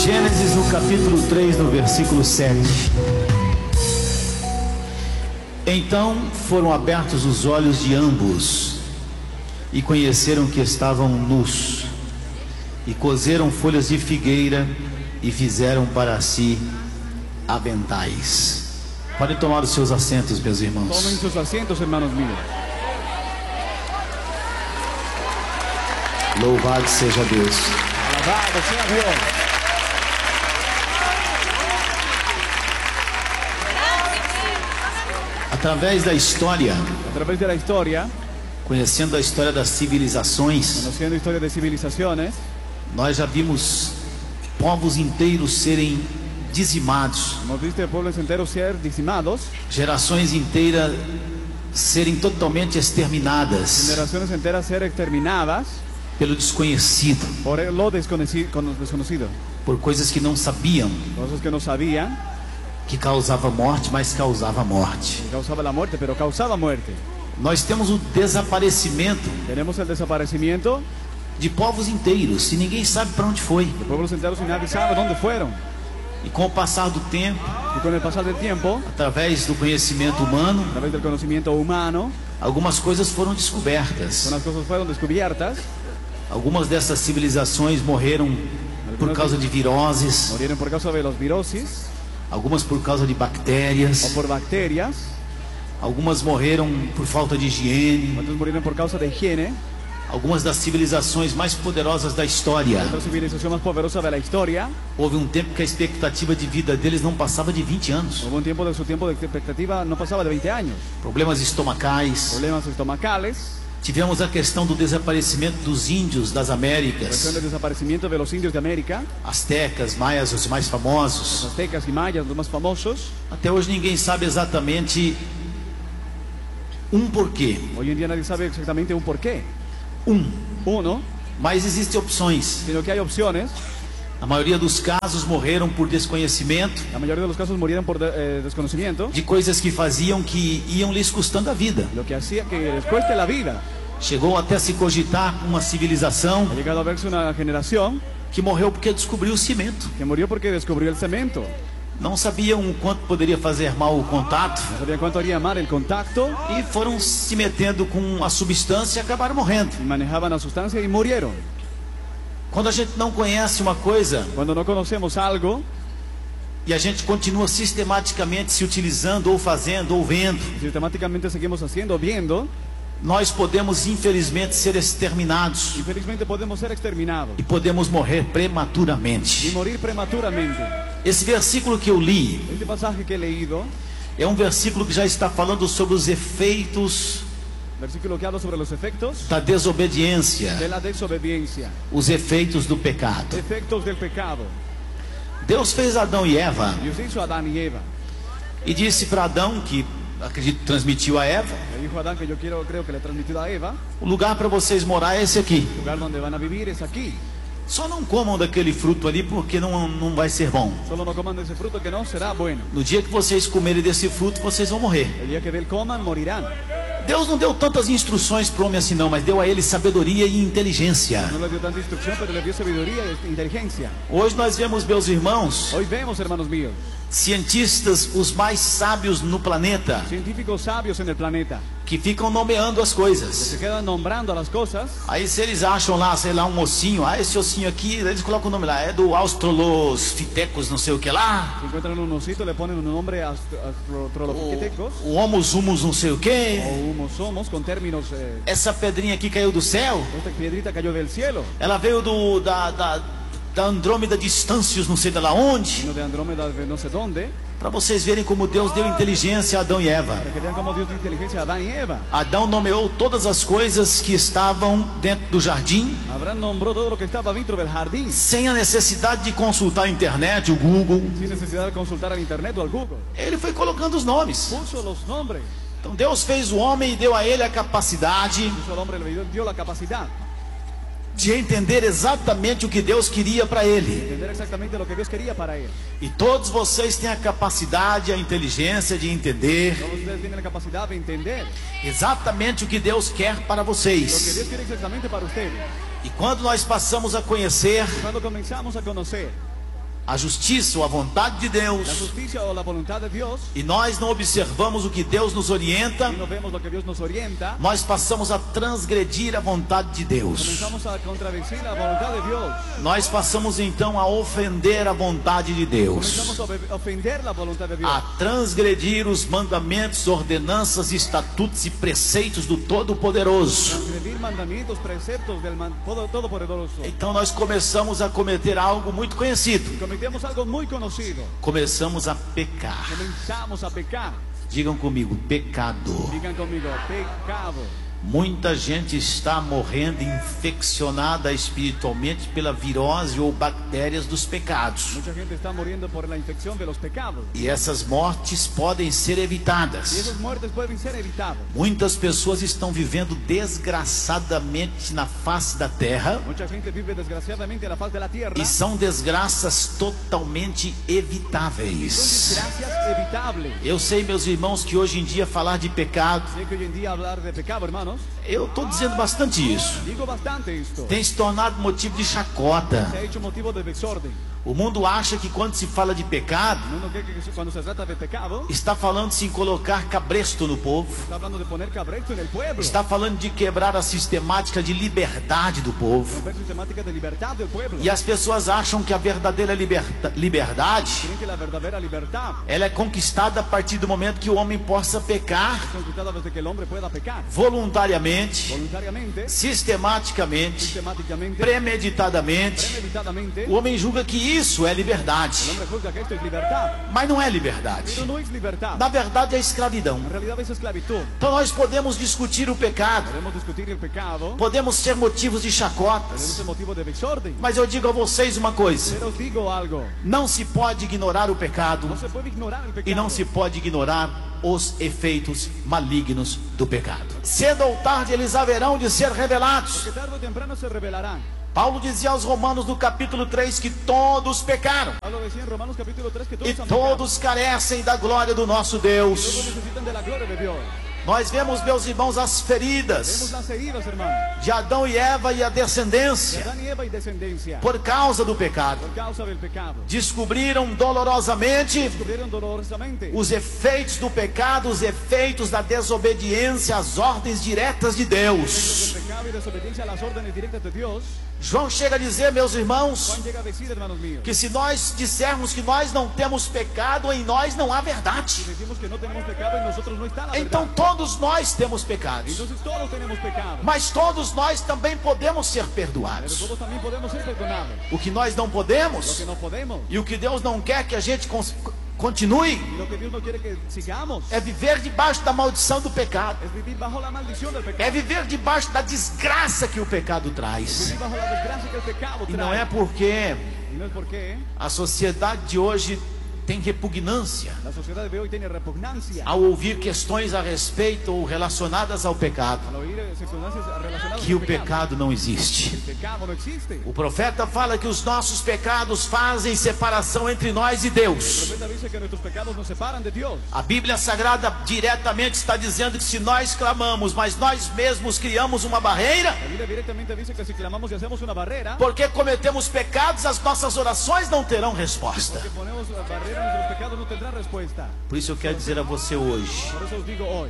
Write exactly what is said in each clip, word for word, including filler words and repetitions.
Gênesis, no capítulo três, no versículo sete. Então foram abertos os olhos de ambos, e conheceram que estavam nus, e coseram folhas de figueira, e fizeram para si aventais. Podem tomar os seus assentos, meus irmãos. Tomem seus assentos, hermanos míos. Louvado seja Deus. Alabado sea Dios. Através da história, A través de la historia, conhecendo a história das civilizações, conociendo historias de civilizaciones, nós já vimos povos inteiros serem dizimados, hemos visto pueblos enteros ser dizimados, gerações inteiras serem totalmente exterminadas generaciones enteras ser exterminadas pelo desconhecido, por lo desconocido, desconocido. por coisas que não sabiam, Cosas que no sabían, que causava morte, mas causava morte. que causaba la muerte, pero causaba muerte. Nós temos o desaparecimento Tenemos el desaparecimiento de povos inteiros, e ninguém sabe para onde foi. de pueblos enteros y nadie sabe dónde fueron. E com o passar do tempo, Y con el pasar del tiempo, através do conhecimento humano, a través del conocimiento humano, algumas coisas foram descobertas. unas cosas fueron descubiertas. Algumas dessas civilizações morreram por causa de viroses, Murieron por causa de los virosis algumas por causa de o bactérias, por bacterias. algumas morreram por falta de higiene. Otros murieron por causa de higiene. Algumas das civilizações mais poderosas da história, Otra civilización más poderosa de la historia. houve um tempo que a expectativa de vida deles não passava de vinte anos. Hubo un tiempo de su tiempo de expectativa no pasaba de veinte años. Problemas estomacais. Problemas estomacales. Tivemos a questão do desaparecimento dos índios das Américas, Cuestión del desaparecimiento de los indios de América. astecas, maias, os mais Los famosos. aztecas y mayas, los más famosos. Até hoje ninguém sabe exatamente um porquê. Hoy en día nadie sabe exactamente un porqué. Um, Uno, mas existem opções. sino que hay opciones. A maioria dos casos morreram por desconhecimento La mayoría de los casos murieron por de- eh, desconocimiento. de coisas que faziam que iam lhes custando a vida. Lo que hacía que les cueste la vida. Chegou até se cogitar uma civilização Ha llegado a verse una generación que morreu porque descobriu o cimento. que murió porque descubrió el cemento. Não sabiam o quanto poderia fazer mal o contato No sabían cuánto haría mal el contacto e foram se metendo com a substância e acabaram morrendo. y manejaban la sustancia y murieron. Quando a gente não conhece uma coisa Cuando no conocemos algo e a gente continua sistematicamente se utilizando ou fazendo ou vendo, y sistemáticamente seguimos haciendo, viendo, nós podemos infelizmente ser exterminados infelizmente podemos ser exterminados e podemos morrer y prematuramente. morir prematuramente. Esse versículo que eu li Este pasaje que he leído, é um versículo que já está falando sobre os efeitos versículo que habla sobre los efectos da desobediência, de la desobediencia, os efeitos do pecado. efectos del pecado. Deus fez Adão e Eva Dios hizo a Adán y Eva. e disse para Adão, que acredito transmitiu a Eva, Le dijo a Adán, que yo quiero, creo que le he transmitido a Eva, o lugar para vocês morar é esse aqui. el lugar donde van a vivir es aquí. Só não comam daquele fruto ali porque não, não vai ser bom. Solo no coman de ese fruto que no será bueno. No dia que vocês comerem desse fruto, vocês vão morrer. El día que de él coman, morirán. Deus não deu tantas instruções para o homem assim não, mas deu a ele sabedoria e inteligência. No le dio tanta instrucción, pero le dio sabiduría y inteligencia. Hoje nós vemos, meus irmãos, Hoy vemos, hermanos míos, cientistas, os mais sábios no planeta, científicos sabios en el planeta que ficam nomeando as que coisas. se quedan nombrando a las cosas. Aí se eles acham lá, sei lá, um ossinho, ah, esse ossinho aqui, eles colocam o nome lá, é do Australopithecus, não sei o que lá, Si encuentran un osito, le ponen un nombre astrolopithecus o Homo humus, não sei o que. o humo somos, con términos. Eh, Essa pedrinha aqui caiu do céu, esta piedrita cayó del cielo, ela veio do, da, da, da Andrômeda Distâncios, não sei de lá onde, vino de Andrómeda, de no sé dónde, para vocês verem como Deus deu inteligência a Adão e Eva. para que vean cómo Dios dio inteligencia a Adán y Eva. Adão nomeou todas as coisas que estavam dentro do jardim, Abraham nombró todo lo que estaba dentro del jardín, sem a necessidade de consultar a internet, o Google. sin necesidad de consultar al internet o al Google. Ele foi colocando os nomes. Puso los nombres, Então Deus fez o homem e deu a ele a capacidade puso al hombre, le dio, dio la capacidad de entender exatamente o que Deus queria para de ele. entender exactamente lo que Dios quería para él. E todos vocês têm a capacidade, a inteligência de entender Todos ustedes tienen la capacidad de entender exatamente o que Deus quer para lo que vocês. Dios quiere exactamente para ustedes. E quando nós passamos a conhecer Cuando comenzamos a conocer a justiça ou a vontade de la Deus, justicia o la voluntad de Dios, e nós não observamos o que Deus nos orienta, y no vemos lo que Dios nos orienta, nós passamos a transgredir a vontade de Deus. comenzamos a contradecir la voluntad de Dios. Nós passamos então a ofender a vontade de Deus, Comenzamos a obe- ofender la voluntad de Dios. a transgredir os mandamentos, ordenanças, estatutos e preceitos do Todo-Poderoso. Transgredir mandamientos, preceptos del man- todo- Todopoderoso. Então nós começamos a cometer algo muito conhecido. Cometemos algo muy conocido. Começamos a pecar. Comenzamos a pecar. Digam comigo, pecado. Digan conmigo, pecado. Muita gente está morrendo infeccionada espiritualmente pela virose ou bactérias dos pecados. Mucha gente está muriendo por la infección de los pecados. E essas mortes podem ser Y evitadas. esas muertes pueden ser evitadas. Muitas pessoas estão vivendo desgraçadamente na face da terra Mucha gente vive desgraciadamente en la faz de la tierra. e são desgraças totalmente Son evitáveis. desgracias evitables. Eu sei, meus irmãos, que hoje em dia falar de pecado, Sé que hoy en día hablar de pecado, hermanos, eu estou dizendo bastante isso, digo bastante esto. tem se tornado motivo de chacota. Se ha hecho motivo de desorden. O mundo acha que quando se fala de pecado, El mundo cree que cuando se trata de pecado, está falando-se em colocar cabresto no povo, está hablando de poner cabresto en el pueblo. está falando de quebrar a sistemática de liberdade do povo. Romper sistemática de libertad del pueblo. E as pessoas acham que a verdadeira liberta- liberdade, Creen que la verdadera libertad ela é conquistada a partir do momento que o homem possa pecar es conquistada desde que el hombre pueda pecar. voluntariamente, Voluntariamente, sistematicamente, sistemáticamente, premeditadamente. premeditadamente. O homem julga que isso é El liberdade, hombre juzga que esto es libertad. mas não é liberdade. Pero no es libertad. Na verdade é escravidão. En realidad es esclavitud. Então nós podemos discutir o pecado, Podemos discutir el pecado. podemos ser motivos de Podemos chacotas, ser motivo de desorden. mas eu digo a vocês uma coisa: Pero os digo algo. não se pode ignorar o pecado No se puede ignorar el pecado. e não se pode ignorar os efeitos malignos do pecado. Cedo ou tarde eles haverão de ser revelados. Que tarde o temprano se revelarán. Paulo dizia aos Romanos no capítulo três que todos pecaram Pablo decía en Romanos capítulo tres que todos e han pecado. todos carecem da glória do nosso Todos Deus. necesitan de la gloria de Dios. Nós vemos, meus irmãos, as Vemos feridas las heridas, hermano. de Adão e Eva e a De descendência Adán y Eva y descendencia. por causa do pecado. Por causa del pecado. Descobriram dolorosamente Descubrieron dolorosamente os efeitos do pecado, os efeitos da desobediência às ordens diretas de Deus. el pecado y desobediencia a las órdenes directas de Dios. João chega a dizer, meus irmãos, Juan llega a decir, hermanos míos, que se nós dissermos que nós não temos pecado, em nós não há verdade. decimos que no tenemos pecado en nosotros no está la Então verdad. todos nós temos pecados, Entonces todos tenemos pecado. mas todos nós também podemos ser Pero perdoados. todos también podemos ser perdonados. O que nós não Lo podemos que no podemos e o que Deus não quer que a gente cons- continue y lo que Dios no quiere que sigamos é viver debaixo da maldição do pecado, es vivir bajo la maldición del é pecado. viver debaixo da desgraça que o pecado traz. Vivir bajo la desgracia que el pecado E trae. não é porque Y no es porque a sociedade de hoje tem repugnância la sociedad de hoy tiene repugnancia ao ouvir questões a respeito ou relacionadas ao pecado, al oír circunstancias relacionadas que o con el pecado. pecado não existe. El pecado no existe. O profeta fala que os nossos pecados fazem separação entre nós e El Deus. profeta dice que nuestros pecados nos separan de Dios. A Bíblia Sagrada diretamente está dizendo que se nós clamamos, mas nós mesmos criamos uma barreira, La Biblia directamente dice que si clamamos y hacemos una barrera, porque cometemos pecados, as nossas orações não terão resposta. que ponemos la barrera, nuestros pecados no tendrán respuesta. Por isso eu quero dizer a você hoje, Por eso os digo hoy,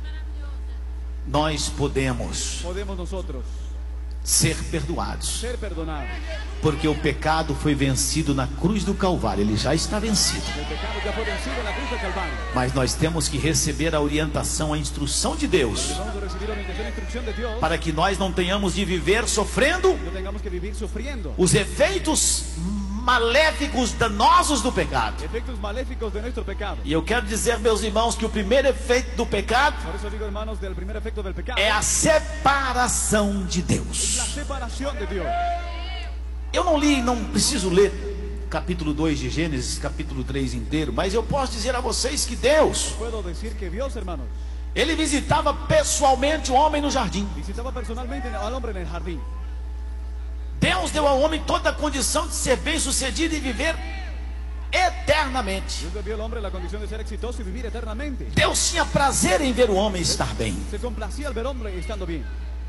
nós podemos podemos nosotros ser perdoados, ser perdonados. porque o pecado foi vencido na cruz do Calvário, ele já está vencido. El pecado ya fue vencido en la cruz del Calvario. Mas nós temos que receber a orientação, a instrução de Deus, Vamos a recibir orientación e instrucción de Dios. para que nós não tenhamos de viver sofrendo No tengamos que vivir sufriendo os efeitos maléficos danosos do pecado. efectos maléficos de nuestro pecado. E eu quero dizer, meus irmãos, que o primeiro efeito do pecado Por eso digo, hermanos, del primer efecto del pecado é a separação de Deus. la separación de Dios. Eu não li, não preciso ler capítulo dois de Gênesis, capítulo três inteiro, mas eu posso dizer a vocês que Deus, Puedo decir que Dios, hermanos, ele visitava pessoalmente o homem no jardim. visitaba personalmente al hombre en el jardín. Deus deu ao homem toda a condição de ser bem-sucedido e viver eternamente. Dios le dio al hombre la condición de ser exitoso y vivir eternamente. Deus tinha prazer em ver o homem estar bem. Se complacía al ver al hombre estando bien.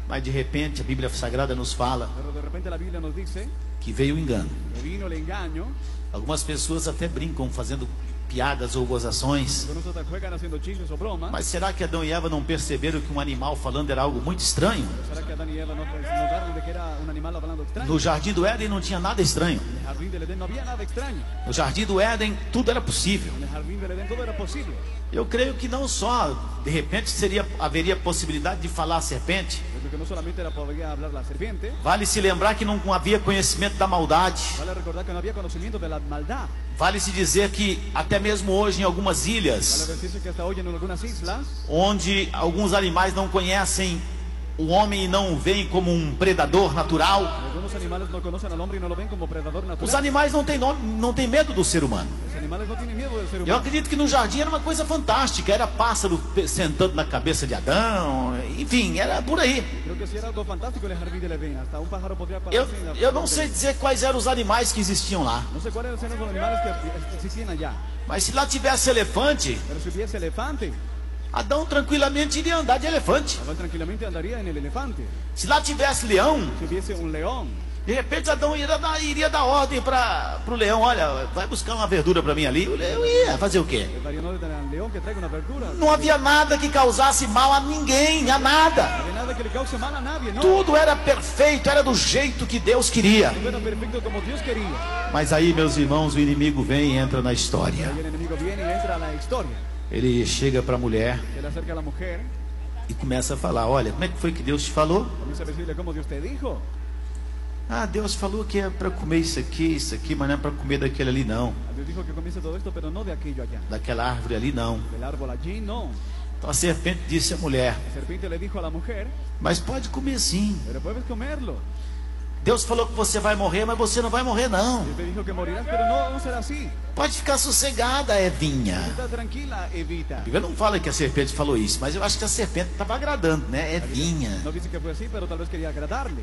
Mas de repente a Bíblia Sagrada nos fala Pero de repente la Biblia nos dice que veio o engano. que vino el engaño. Algumas pessoas até brincam fazendo piadas ou gozações. Algunos otros juegan haciendo chistes o bromas. Mas será que Adão e Eva não perceberam que um animal falando era algo muito estranho? ¿Será que Adán y Eva no se notaron de que era un animal hablando extraño? No jardim do Éden não tinha nada estranho. En el jardín del Edén no había nada extraño. No jardim do Éden tudo era possível. En el jardín del Edén todo era posible. Eu creio que não só, de repente seria, haveria possibilidade de falar a serpente. Yo creo que no solamente era podría hablar la serpiente. Vale se lembrar que não havia conhecimento da maldade. Vale recordar que no había conocimiento de la maldad. Vale se dizer que até mesmo hoje em algumas Vale ilhas, decirse que hasta hoy en algunas islas, onde alguns animais não conhecem o homem e não o veem como um predador natural, algunos animales no conocen al hombre y no lo ven como predador os natural. animais não têm, nome, não têm medo do ser humano. Los animales no tienen miedo del ser Eu humano. acredito que no jardim era uma coisa fantástica. Era pássaro pe- sentando na cabeça de Adão. Enfim, era por aí. Creo que sí era algo fantástico en el jardín del Edén. Hasta un pájaro podría Eu, pararse en la- eu não sei dizer quais eram os animais que existiam lá. No sé cuáles eran los animales que existían allá. Mas se lá tivesse elefante, Pero si hubiese elefante, Adão tranquilamente iria andar de elefante. Adán tranquilamente andaría en el elefante. Se lá tivesse leão, Si hubiese un león, de repente Adão iria dar, iria dar ordem para o leão. Olha, vai buscar uma verdura para mim ali. O leão ia fazer o quê? el daría no de tener un león que traiga una verdura. Não havia nada que causasse mal a ninguém, a nada. No había nada que le cause mal a nadie, no. Tudo era perfeito, era do jeito que Deus queria. Todo era perfecto como Dios quería. Mas aí, meus irmãos, o inimigo vem e entra na história. Ahí el enemigo viene y entra a la historia. Ele chega para a mulher Se le acerca a la mujer, e começa a falar: olha, como é que foi que Deus te falou? comienza a decirle como Dios te dijo. Ah, Deus falou que é para comer isso aqui, isso aqui, mas não é para comer daquele ali não. Dios dijo que comience todo esto, pero no de aquello allá. Daquela árvore ali não. Del árbol allí, no. Então a serpente disse à mulher: La serpiente le dijo a la mujer, mas pode comer sim. pero puedes comerlo. Deus falou que você vai morrer, mas você não vai morrer não. Dios te dijo que morirás, pero no, no será así. Pode ficar sossegada, Evinha. Está tranquila, Evita. A Bíblia não fala que a serpente falou isso, mas eu acho que a serpente estava agradando, né? Evinha. No dice que fue así, pero tal vez quería agradarle.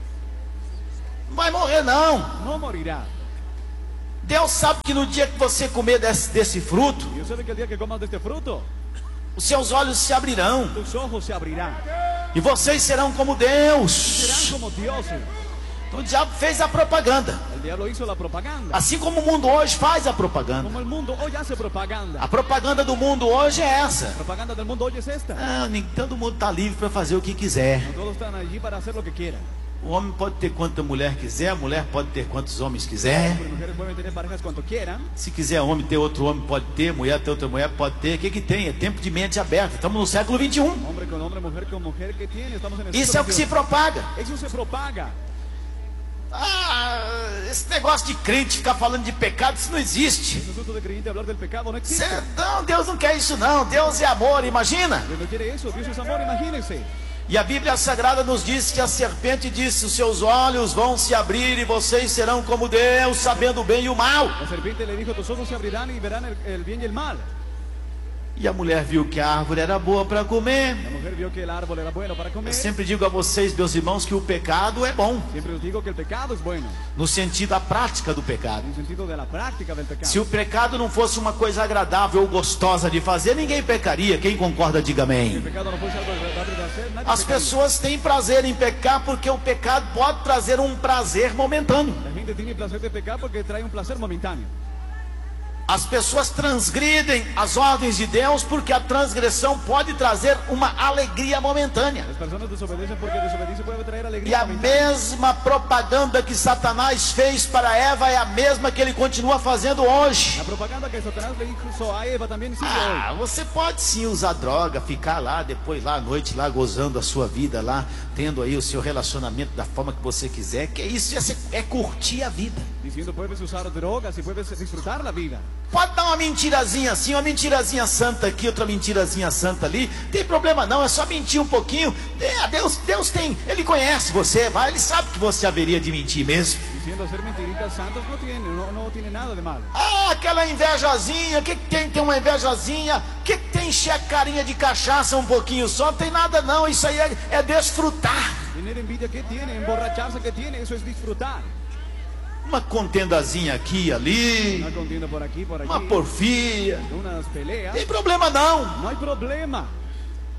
Não vai morrer não. No morirá. Deus sabe que no dia que você comer desse, desse fruto, Dios sabe que el día que comas de este fruto, os seus olhos se abrirão tus ojos se abrirán. e vocês serão como Serán Deus. como dioses. Então o diabo fez a propaganda, El diablo hizo la propaganda. assim como o mundo hoje faz a propaganda. Como el mundo hoy hace A propaganda. propaganda do mundo hoje é essa. La propaganda del mundo hoy es esta. Ah, nem todo mundo está livre para fazer o que quiser. No todos están allí para hacer lo que quieran. O homem pode ter quanta mulher quiser, a mulher pode ter quantos homens quiser. Las mujeres pueden tener parejas cuanto quieran. Se quiser homem ter outro homem, pode ter. Mulher ter outra mulher, pode ter. O que que tem? É tempo de mente aberta. Estamos no século vinte e um. Hombre con hombre, mujer con mujer, ¿qué tiene? Estamos en el Isso é o que se siglo propaga. veintidós. Eso se propaga. Ah, esse negócio de crente ficar falando de pecado, isso não existe. Ese asunto de creyente hablar del pecado no existe. Cê- Não, Deus não quer isso não. Deus é amor, imagina. Dios no quiere eso. Dios es amor, imagínense. E a Bíblia Sagrada nos diz que a serpente disse: os seus olhos vão se abrir e vocês serão como Deus, sabendo o bem e o mal. La serpiente le dijo, tus ojos se abrirán y verán el, el bien y el mal. E a mulher viu que a árvore era boa para comer. La mujer vio que el árbol era bueno para Eu comer. sempre digo a vocês, meus irmãos, que o pecado é bom, Siempre os digo que el pecado es bueno. no sentido da prática do pecado. En el sentido de la práctica del pecado. Se o pecado não fosse uma coisa agradável ou gostosa de fazer, ninguém pecaria. Quem concorda, diga Si el amém. pecado no fuese algo agradable de hacer, nadie As pecaría. pessoas têm prazer em pecar porque o pecado pode trazer um prazer momentâneo. La gente tiene placer de pecar porque trae un placer momentáneo. As pessoas transgridem as ordens de Deus porque a transgressão pode trazer uma alegria momentânea. Las personas desobedecen porque desobedecer puede traer E alegría a momentánea. mesma propaganda que Satanás fez para Eva é a mesma que ele continua fazendo hoje. La propaganda que Satanás le hizo a Eva también sigue hoy. Ah, você pode sim usar droga, ficar lá depois lá à noite lá gozando a sua vida lá, tendo aí o seu relacionamento da forma que você quiser. Que isso é, é curtir a vida. Diciendo puedes usar drogas y puedes disfrutar la vida. Pode dar uma mentirazinha assim, uma mentirazinha santa aqui, outra mentirazinha santa ali. Tem problema não, é só mentir um pouquinho. É, Deus, Deus tem, Ele conhece você, mas Ele sabe que você haveria de mentir mesmo. Diciendo hacer mentiritas santas no tiene, no, no tiene nada de malo. Ah, aquela invejazinha, o que, que tem? Tem uma invejazinha, o que, que tem encher a carinha de cachaça um pouquinho só? Não tem nada não, isso aí é, é desfrutar. Tener envidia, ¿qué tiene? Emborracharse, ¿qué tiene? Eso es disfrutar. Uma contendazinha aqui e ali, Una contienda por aquí, por allí. uma porfia. Unas peleas. Tem problema não. No hay problema.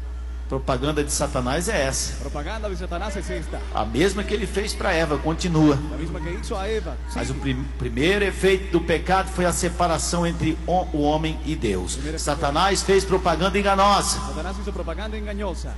Propaganda de Satanás é essa. Propaganda de Satanás es esta. A mesma que ele fez para Eva, continua. La misma que hizo a Eva. Mas Sí. o prim primeiro efeito do pecado foi a separação entre o, o homem e Deus. Satanás fez propaganda enganosa. Satanás hizo propaganda engañosa.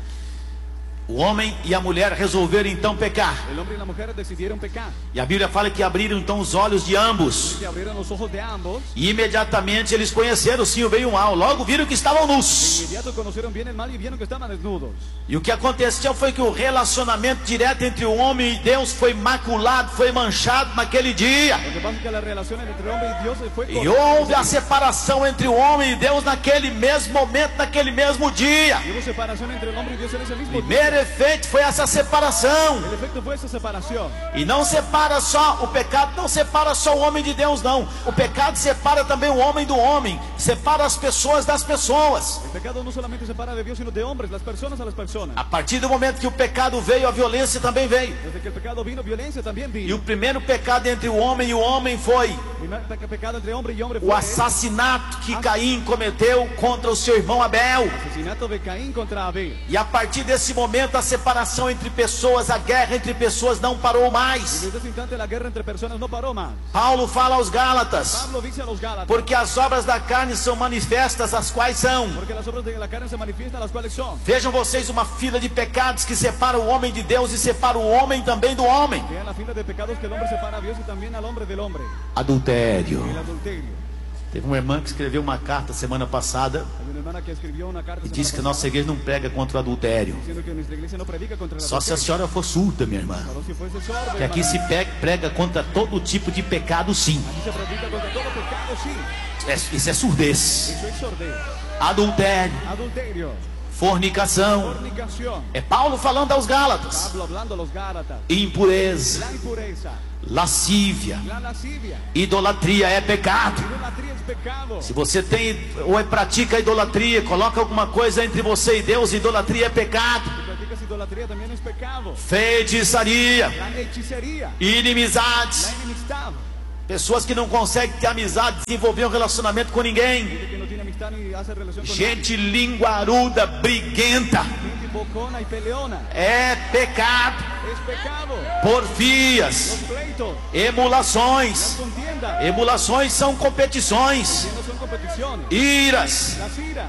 O homem e a mulher resolveram então pecar. El hombre y la mujer decidieron pecar. E a Bíblia fala que abriram então os olhos de ambos. Que abrieron los ojos de ambos. E imediatamente eles conheceram sim o bem e o mal. Logo viram que estavam De nus. inmediato conocieron bien el mal y vieron que estaban desnudos. E o que aconteceu foi que o relacionamento direto entre o homem e Deus foi maculado, foi manchado naquele dia. Lo que pasa es que la relación entre el hombre y Dios fue E cortada. houve a separação entre o homem e Deus naquele mesmo momento, naquele mesmo dia. Y hubo separación entre el hombre y Dios en ese mismo O primeiro día. efeito foi essa separação. El efecto fue esa separación. E não separa só, o pecado não separa só o homem de Deus, não. O pecado separa também o homem do homem, separa as pessoas das pessoas. El pecado no solamente separa de Dios, sino de hombres, las personas a las personas. A partir do momento que o pecado veio, a violência também veio. Desde que el pecado vino, violencia también E vino. o primeiro pecado entre o homem e o homem foi El primer pe- pecado entre hombre y hombre o fue assassinato que Caim cometeu contra o seu irmão Abel. el asesinato de Caín contra Abel. E a partir desse momento a separação entre pessoas, a guerra entre pessoas não parou Y mais. desde ese instante la guerra entre personas no paró más. Paulo fala aos Gálatas: Pablo dice a los Gálatas, porque as obras da carne são manifestas, as quais são. porque las obras de la carne se manifiestan, las cuales son. Vejam vocês uma fila de pecados que separa o homem de Deus e separa o homem também do homem. Vean la fila de pecados que el hombre separa a Dios y también al hombre del hombre. Adultério. El adulterio. Teve uma irmã que escreveu uma carta semana passada Hay una hermana que escribió una carta e semana disse que a nossa pasada igreja não prega contra o adultério. diciendo que nuestra iglesia no predica contra el Só se a adulterio. senhora for surda, minha irmã. Solo si fuese sordo, Que aqui hermana. se pe- prega contra todo tipo de pecado, sim. Aquí se predica contra todo pecado, sí. É- Isso é surdez. Eso es sordez. Adultério, Adulterio. fornicação. Fornicación. É Paulo falando aos Gálatas. Pablo hablando a los Gálatas. Impureza, La impureza. lascívia, La lascivia. idolatria é pecado. Idolatría es pecado. Se você tem ou é pratica a idolatria, coloca alguma coisa entre você e Deus, idolatria é pecado. Si practicas idolatría también es pecado. Feitiçaria, La hechicería. inimizades, La enemistad. pessoas que não conseguem ter amizade, desenvolver um relacionamento com ninguém. Gente que no tiene amistad ni hace relación con Gente linguaruda, briguenta, nadie. Gente bocona y peleona. é pecado. Es pecado. Porfias, Los pleitos. Las emulações. contiendas. Emulações são competições, Que no son competiciones. iras, Las iras.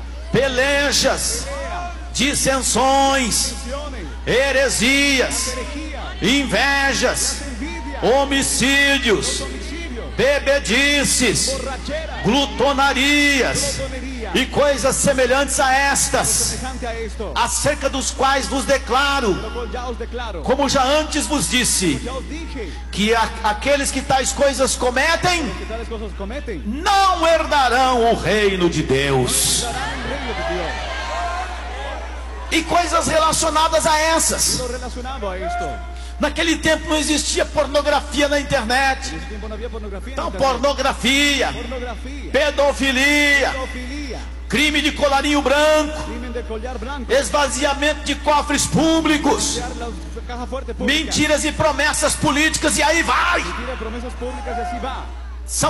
pelejas, Peleas. dissensões, Discusiones. heresias, Herejías. invejas, Envidias. homicídios, Homicidios. bebedices, Borracheras. glutonarias Glotonería. e coisas semelhantes a estas, Semejante a esto. acerca dos quais vos declaro, Lo cual ya os declaro. como já antes vos disse, Ya os dije que a- aqueles que tais coisas cometem que tales cosas cometen. não herdarão o reino de Deus. Darán el reino de Dios. E coisas relacionadas a essas. Lo relacionado a esto. Naquele tempo não existia pornografia na En internet. ese tiempo no había pornografía. en Então, internet. pornografia, Pornografía. pedofilia, Pedofilia. crime de colarinho branco, Crimen de collar blanco. esvaziamento de cofres públicos, Vaciar la caja fuerte pública. mentiras e promessas políticas, e aí vai. Mentira, promesas públicas y así va. São